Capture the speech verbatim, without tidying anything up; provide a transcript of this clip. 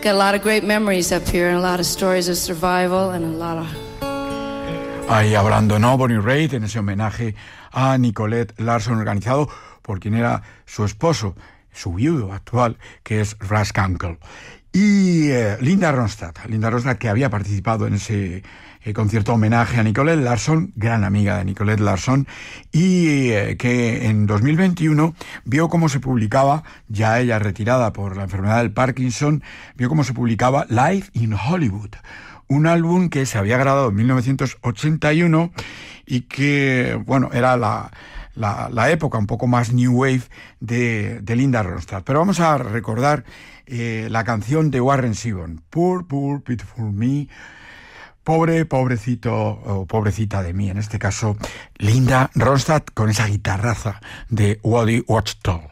got a lot of great memories up here and a lot of stories of survival and a lot of... Ahí abandonó Bonnie Raitt en ese homenaje a Nicolette Larson organizado por quien era su esposo, su viudo actual, que es Ras Kunkel. Y eh, Linda Ronstadt, Linda Ronstadt que había participado en ese eh, concierto homenaje a Nicolette Larson, gran amiga de Nicolette Larson, y eh, que en dos mil veintiuno vio cómo se publicaba, ya ella retirada por la enfermedad del Parkinson, vio cómo se publicaba Live in Hollywood, un álbum que se había grabado en mil novecientos ochenta y uno y que, bueno, era la... La, la época un poco más new wave de, de Linda Ronstadt. Pero vamos a recordar eh, la canción de Warren Zevon, Poor, Poor, Pitiful Me, pobre, pobrecito o pobrecita de mí, en este caso Linda Ronstadt con esa guitarraza de Woody Watchtower.